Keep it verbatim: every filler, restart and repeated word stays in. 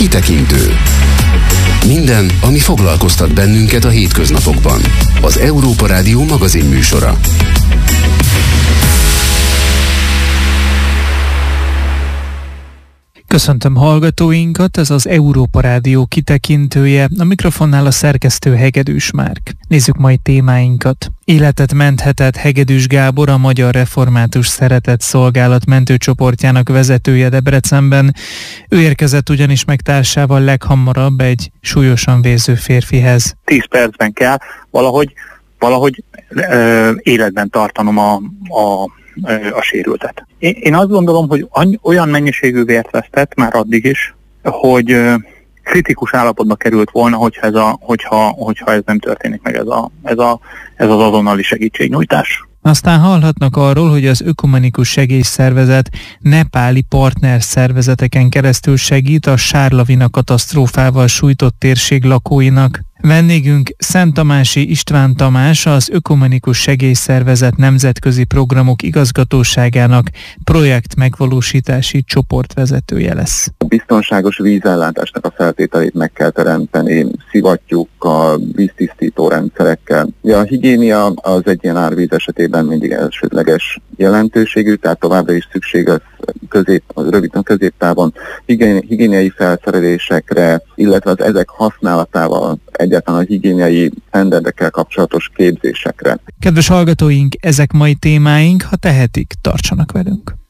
Kitekintő. Minden, ami foglalkoztat bennünket a hétköznapokban. Az Európa Rádió magazinműsora. Köszöntöm hallgatóinkat, ez az Európa Rádió kitekintője, a mikrofonnál a szerkesztő Hegedűs Márk. Nézzük mai témáinkat. Életet menthetett Hegedűs Gábor, a Magyar Református Szeretett Szolgálat mentőcsoportjának vezetője Debrecenben. Ő érkezett ugyanis meg társával leghamarabb egy súlyosan vérző férfihez. Tíz percben kell valahogy, valahogy ö, életben tartanom a, a a sérültet. Én azt gondolom, hogy olyan mennyiségű vért vesztett már addig is, hogy kritikus állapotba került volna, hogyha ez, a, hogyha, hogyha ez nem történik meg, ez, a, ez, a, ez az azonnali segítségnyújtás. Aztán hallhatnak arról, hogy az Ökumenikus Segélyszervezet nepáli partner szervezeteken keresztül segít a sárlavina katasztrófával sújtott térség lakóinak. Vendégünk Szent Tamási István Tamás, az Ökumenikus Segélyszervezet nemzetközi programok igazgatóságának projekt megvalósítási csoportvezetője lesz. A biztonságos vízellátásnak a feltételét meg kell teremteni, szivattyúkkal, víztisztító rendszerekkel. Ja, a higiénia az egy ilyen árvíz esetében mindig elsődleges jelentőségű, tehát továbbra is szükség az közép, az rövid középtávon higiéniai felszerelésekre, illetve az ezek használatával egyáltalán a higiéniai standardekkel kapcsolatos képzésekre. Kedves hallgatóink, ezek mai témáink, ha tehetik, tartsanak velünk.